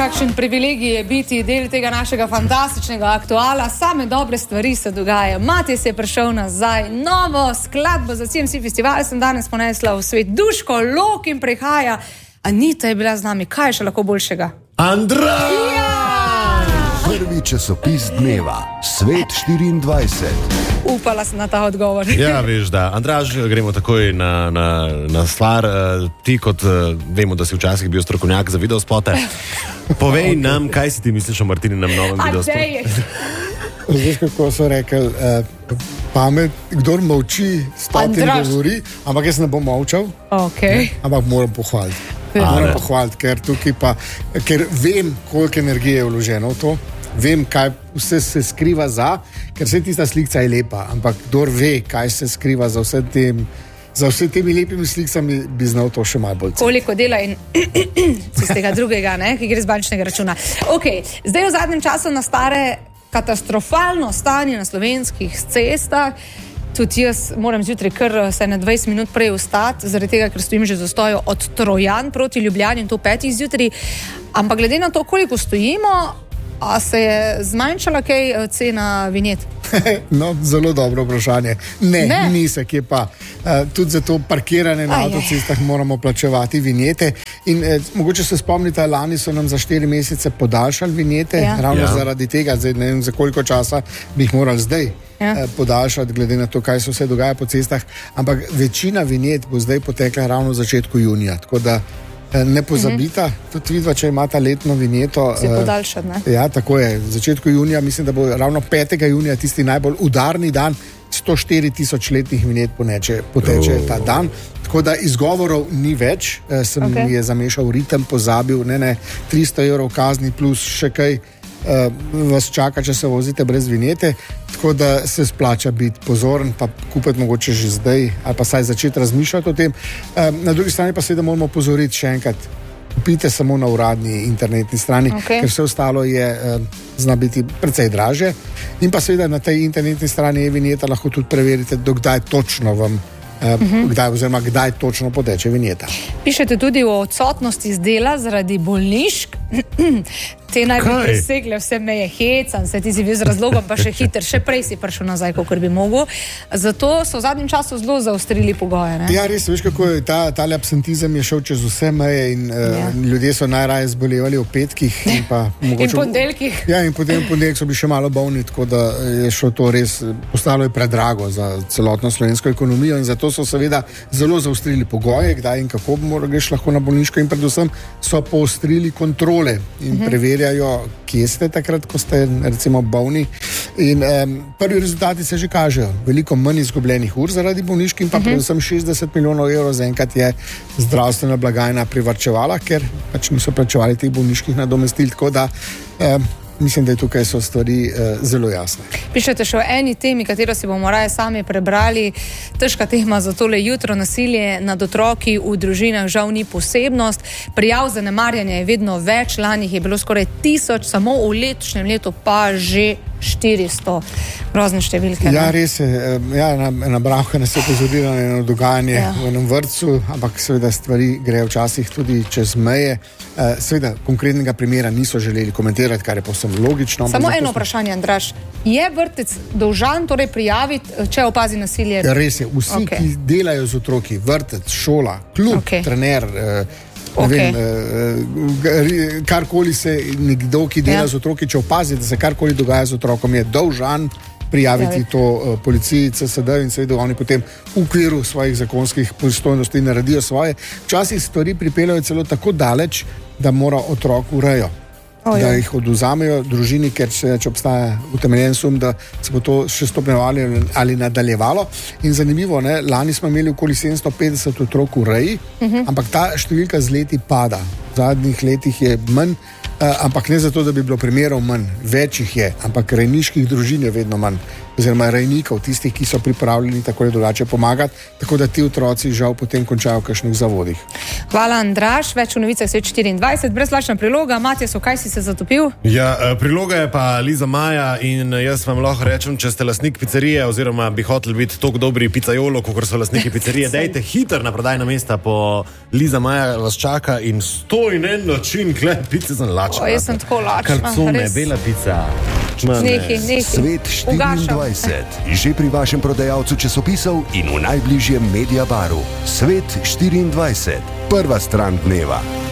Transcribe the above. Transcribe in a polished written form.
kakšen privilegij je biti del tega našega fantastičnega aktuala. Same dobre stvari se dogajajo. Mati se je prišel nazaj. Novo skladbo za CMC festival sem danes ponesla v svet. Duško Lokin prihaja. Anita je bila z nami. Kaj je še lahko boljšega? Andraž! Ja! Prvi časopis dneva, Svet 24. Upala sem na ta odgovor. Ja, veš, da. Andraž, gremo takoj na stvar. Ti, kot vemo, da si včasih bil strokovnjak za videospote, povej nam, kaj si ti misliš o Martininem novem videospotu. Veš, kako so rekli, pamet, kdor molči, stotin govori, ampak jaz ne bom molčal, ampak moram pohvaliti. Moram pohvaliti, ker tukaj pa, ker vem, koliko energije je vloženo v to, vem, kaj vse se skriva za, ker vse tista slika je lepa, ampak kdor ve, kaj se skriva za vse temi lepimi slikami, bi znal to še malo bolj. Koliko dela in z tega drugega, ne, ki gre z bančnega računa. Zdaj v zadnjem času nastane katastrofalno stanje na slovenskih cestah. Tudi jaz moram zjutraj kar se na 20 minut prej vstati, zaradi tega, ker stojim že zastojo od Trojan proti Ljubljani in to 5 zjutraj. Ampak glede na to, koliko stojimo, a se je zmanjšala kaj cena vinjet? No, zelo dobro vprašanje. Ne. Ni se, kje pa. Tudi za to parkiranje na avtocestah moramo plačevati vinjete. In mogoče se spomnite, lani so nam za 4 mesece podaljšali vinjete, ravno zaradi tega, zdaj ne vem, za koliko časa bi jih morali zdaj podaljšati, glede na to, kaj se vse dogaja po cestah. Ampak večina vinjet bo zdaj potekla ravno v začetku junija. Tako da ne pozabita, tudi vidva, če imata letno vinjeto. Se podaljšati, ne? Ja, tako je. V začetku junija, mislim, da bo ravno 5. junija tisti najbolj udarni dan, 104 tisoč letnih vinjet poteče ta dan. Tako da izgovorov ni več, sem je zamešal ritem, pozabil, 300 evrov kazni plus še kaj vas čaka, če se vozite brez vinjete, tako da se splača biti pozoren, pa kupiti mogoče že zdaj, ali pa saj začeti razmišljati o tem. Na drugi strani pa seveda moramo pozoriti še enkrat, kupite samo na uradni internetni strani, ker vse ostalo zna biti precej draže. In pa seveda na tej internetni strani e-vinjeta lahko tudi preverite, dokdaj točno vam kdaj točno poteče vinjeta. Pišete tudi o odsotnosti z dela zaradi bolnišk. Te naj bi presegle vse meje, hecan, se ti si bil z razlogom, pa še hiter, še prej si prišel nazaj, kakor bi mogel. Zato so v zadnjem času zelo zaostrili pogoje, ne? Ja, res, veš kako je, ta absentizem je šel čez vse meje in ljudje so najraje zbolevali v petkih in pa mogoče... In ponedeljkih. Ja, in potem v ponedeljk so bili še malo bolni, tako da je šlo to res, postalo je predrago za celotno slovensko ekonomijo in zato so seveda zelo zaostrili pogoje, kdaj in kako greš lahko na bolniško in predvsem so poostrili kontrole in preverjajo, kje ste takrat, ko ste recimo bolni. In prvi rezultati se že kažejo. Veliko manj izgubljenih ur zaradi bolnišk in pa predvsem 60 milijonov evrov zaenkrat je zdravstvena blagajna privarčevala, ker pač niso plačevali teh bolniških nadomestil, tako da mislim, da je tukaj so stvari zelo jasne. Pišete še o eni temi, katero si bomo raje sami prebrali. Težka tema za tole jutro. Nasilje nad otroki v družinah žal ni posebnost. Prijav zanemarjanja je vedno več. Lani je bilo skoraj 1000, samo v letošnjem letu pa že 400. Grozne številke. Ja, res je. Na Bravka nas je opozorila na eno dogajanje v enem vrtcu, ampak seveda stvari grejo včasih tudi čez meje. Seveda konkretnega primera niso želeli komentirati, kar je povsem logično. Samo eno vprašanje, Andraž. Je vrtec dolžan torej prijaviti, če opazi nasilje? Res je. Vsi, ki delajo z otroki, vrtec, šola, klub, trener, karkoli se nekdo, ki dela z otroki, če opazi, da se karkoli dogaja z otrokom, je dolžan prijaviti to policiji, CSD in seveda oni potem v okviru svojih zakonskih pristojnosti naredijo svoje. Včasih stvari pripeljajo celo tako daleč, da mora otrok v rejo. Da jih oduzamejo družini, ker če obstaja utemeljen sum, da se bo to še stopnjevalo ali nadaljevalo. In zanimivo, lani smo imeli okoli 750 otrok v reji, ampak ta številka z leti pada. V zadnjih letih je manj, ampak ne zato, da bi bilo primerov manj, več jih je, ampak rejniških družin je vedno manj. oziroma rejnikov, tistih, ki so pripravljeni tako ali drugače pomagati, tako da ti otroci žal potem končajo v kakšnih zavodih. Hvala, Andraž. Več v novicah Svet 24, brezplačna priloga. Matjaž, kaj si se zatopil? Ja, priloga je pa Liza Maja in jaz vam lahko rečem, če ste lastnik pizzerije oziroma bi hoteli biti tako dobri pizzajolo, kot so lastniki pizzerije, dajte hitro na prodajna mesta po Liza Maja vas čaka in stoj na en način, gled, pice sem lačna. Jaz sem tako lačna. Kalcone, bela pica. Nehi. Svet 24, že pri vašem prodajalcu časopisov in v najbližjem Mediabaru. Svet 24, prva stran dneva.